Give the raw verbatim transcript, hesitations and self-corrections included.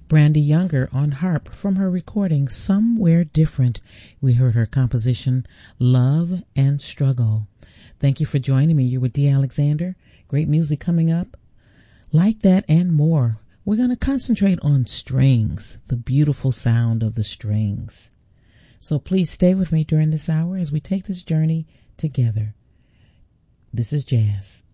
Brandy Younger on harp from her recording Somewhere Different. We heard her composition Love and Struggle. Thank you for joining me. You're with Dee Alexander. Great music coming up. Like that and more. We're going to concentrate on strings, the beautiful sound of the strings. So please stay with me during this hour as we take this journey together. This is jazz.